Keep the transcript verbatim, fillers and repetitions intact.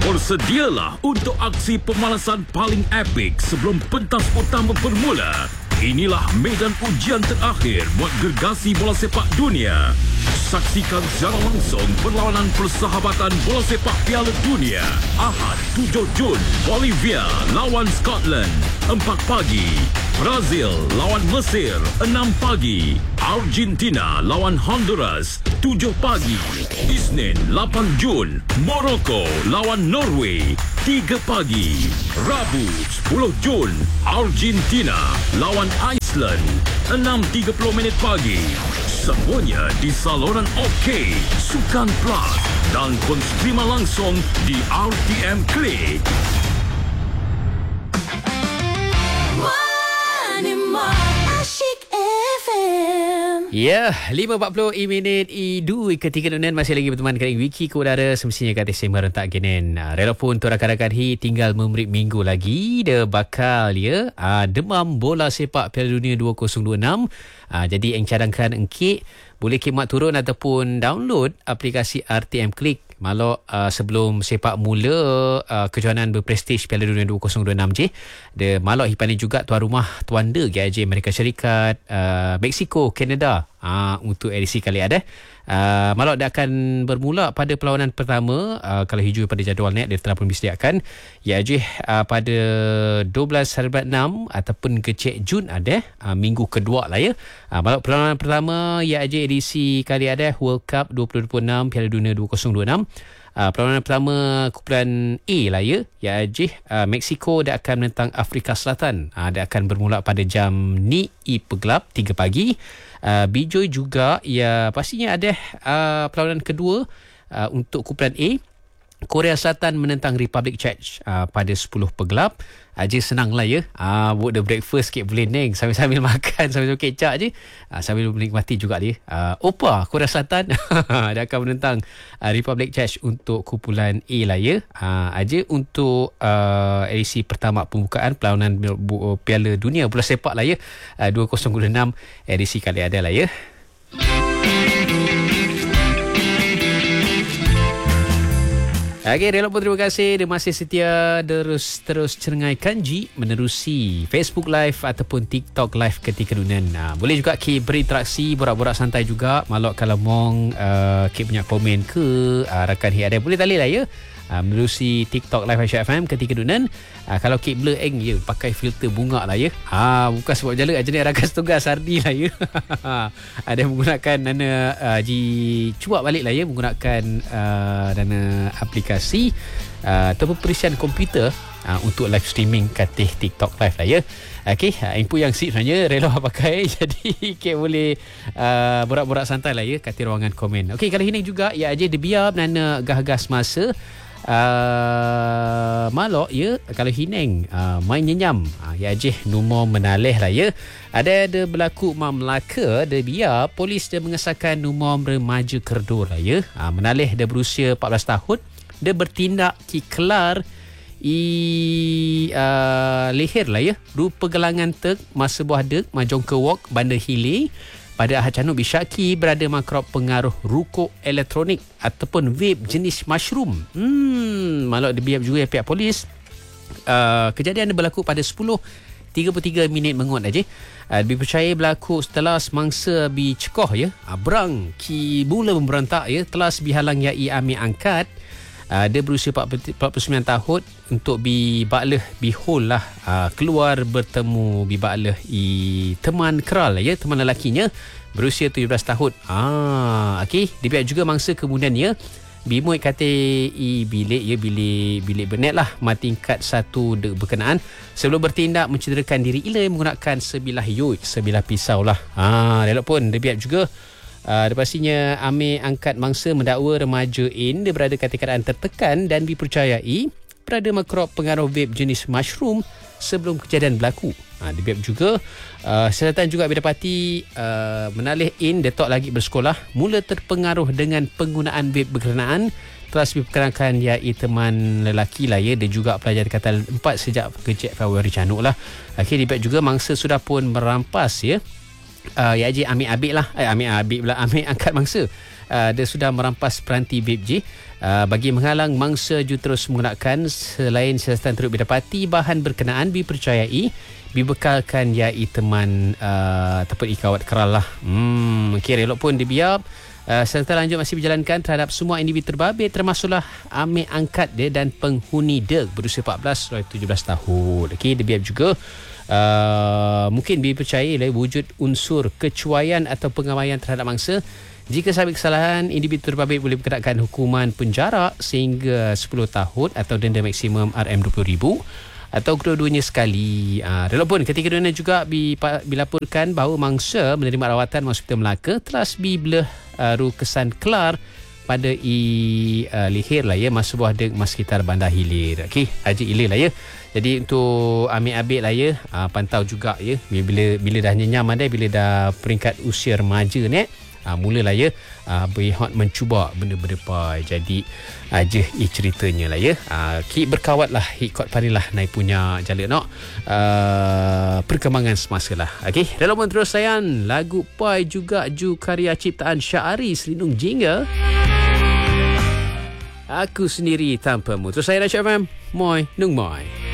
Bersedialah untuk aksi pemalasan paling epik sebelum pentas utama bermula. Inilah medan ujian terakhir buat gergasi bola sepak dunia. Saksikan secara langsung perlawanan persahabatan bola sepak Piala Dunia. Ahad tujuh Jun, Bolivia lawan Scotland, empat pagi. Brazil lawan Mesir, enam pagi. Argentina lawan Honduras, tujuh pagi. Isnin lapan Jun, Morocco lawan Norway, tiga pagi. Rabu sepuluh Jun, Argentina lawan Iceland, enam tiga puluh minit pagi. Semuanya di saluran OK, Sukan Plus dan konstrima langsung di R T M Klik. Ya, lima empat puluh minit Idu ketika nunan masih lagi berteman dengan Wiki ke udara semestinya kata sembang rentak genen. Relevan untuk rakan-rakan hi tinggal memberi minggu lagi dia bakal ya uh, demam bola sepak Piala Dunia dua ribu dua puluh enam. Uh, jadi yang cadangkan engkit boleh khidmat turun ataupun download aplikasi R T M Klik malok uh, sebelum sepak mula uh, kejohanan berprestij Piala Dunia dua ribu dua puluh enam je. Dia malok hipan juga tuan rumah tuanda G I J Amerika Syarikat, uh, Mexico, Kanada uh, untuk edisi kali ada. Uh, malok dia akan bermula pada perlawanan pertama uh, kalau hijau pada jadual net dia telah pun disediakan ya je uh, pada dua belas hari bulan enam ataupun kecik Jun ada uh, minggu kedua lah ya. Uh, malok perlawanan pertama ya je edisi kali ada World Cup dua ribu dua puluh enam Piala Dunia dua ribu dua puluh enam. Uh, perlawanan pertama kumpulan A lah ya. Ya je uh, Mexico dia akan menentang Afrika Selatan. Uh, dia akan bermula pada jam ni I pegelap tiga pagi. Uh, Bijoy juga ya pastinya ada uh, perlawanan kedua uh, untuk kumpulan A. Korea Selatan menentang Republic Czech uh, pada sepuluh pegelap. Aja uh, senang lah ya. Uh, buat the breakfast sikit boleh neng sambil-sambil makan sambil kecap je. Uh, sambil menikmati juga dia. Uh, Opa Korea Selatan dia akan menentang uh, Republic Czech untuk kumpulan A lah ya. Uh, aja untuk uh, edisi pertama pembukaan perlawanan Piala Dunia bola sepak lah ya. Uh, dua ribu dua puluh enam edisi kali ada lah ya. Okey, relok pun terima kasih. Dia masih setia terus terus cengai kanji menerusi Facebook Live ataupun TikTok Live ketika dunan. Uh, boleh juga Kip berinteraksi, borak-borak santai juga. Malok kalau mong uh, Kip punya komen ke uh, rakan hi ada boleh tali lah ya. Uh, menerusi TikTok Live Aisyah F M ketika dunan. Uh, kalau Kip blur eng ya pakai filter bunga lah ya. Ah uh, bukan sebab jala jenis rakan setugas Sardi lah ya. Ada menggunakan dana uh, ji cuak balik lah ya menggunakan uh, dana aplikasi uh, ataupun perisian komputer uh, untuk live streaming katih TikTok Live lah ya. Okey, uh, info yang sip sebenarnya rela pakai jadi Kip boleh uh, borak-borak santai lah ya katih ruangan komen. Okey, kalau ini juga ya aja dibiar nana gah-gas masa Uh, malok ya kalau hineng uh, main nyenyam uh, ya je numor menalih lah ya. Ada ada berlaku Mam Melaka dia biar polis dia mengesahkan numor remaja kerdur lah ya. Uh, menalih dia berusia empat belas tahun. Dia bertindak kikelar i uh, leher lah ya. Rupa gelangan tek masa buah dek majong ke wok bandar hilir. Pada Ahad Canuk Bisyaki berada makrab pengaruh rukuk elektronik ataupun vape jenis mushroom. Hmm, malak dibiar juga pihak polis. Uh, kejadian berlaku pada sepuluh tiga puluh tiga minit mengut aja. Uh, dipercayai berlaku setelah semangsa bi cekoh ya. Uh, berang ki mula memberontak ya telah bihalang yai ambil angkat. Uh, dia berusia empat puluh sembilan tahun untuk bi bakleh bihol lah uh, keluar bertemu bi bakleh i teman keral ya teman lelakinya berusia tujuh belas tahun. Ah okey dia juga mangsa kemudiannya bimoi kata i bilik ya bilik bilik bernet lah tingkat satu de berkenaan sebelum bertindak mencederakan diri ila menggunakan sebilah yoi sebilah pisau lah. Ah dia pun dia juga Uh, pastinya ambil angkat mangsa mendakwa remaja In dia berada ketika keadaan tertekan dan dipercayai berada makrab pengaruh vape jenis mushroom sebelum kejadian berlaku. Uh, dia juga uh, syaratan juga didapati uh, menalih In detok lagi bersekolah mula terpengaruh dengan penggunaan vape berkenaan telah diperkenalkan iaitu teman lelaki lah ya. Dia juga pelajar Katal empat sejak kecil Februari Canuk lah. Akhirnya dia juga mangsa sudah pun merampas ya. Uh, ya je ambil abik lah eh, ambil abik pula ambil angkat mangsa uh, dia sudah merampas peranti vape je. Uh, bagi menghalang mangsa ju terus menggunakan selain siasatan turut didapati bahan berkenaan dipercayai dibekalkan iai teman uh, ataupun ikawat keral lah. Hmm, okey, elok pun dibiar. Uh, serta lanjut masih dijalankan terhadap semua individu terbabit termasuklah amir angkat dia dan penghuni dia berusia empat belas hingga tujuh belas tahun. Okey, dibiar juga uh, mungkin dipercayai oleh wujud unsur kecuaian atau pengabaian terhadap mangsa. Jika sabit kesalahan, individu terbabit boleh berkenakan hukuman penjara sehingga sepuluh tahun atau denda maksimum R M dua puluh ribu atau kedua-duanya sekali. Uh, Walaupun ketika kedua-duanya juga dilaporkan bahawa mangsa menerima rawatan di Hospital Melaka telah bila uh, ru kesan kelar pada i uh, lihir lah ya, masa buah dek mas sekitar Bandar Hilir. Okey, Haji Hilir lah ya. Jadi untuk ambil abik lah ya, uh, pantau juga ya, bila bila dah nyenyam ada, bila dah peringkat usia remaja ni, uh, mulalah ya uh, berhak mencuba benda-benda pai. Jadi aja uh, i ceritanya lah ya. Uh, ki berkawat lah ikut parilah naik punya jala nak uh, perkembangan semasa lah. Okey, dalam terus sayang lagu pai juga ju karya ciptaan Syahari Selindung Jingga. Aku sendiri tanpamu. Terus saya Rashid F M. Moi, nung moi.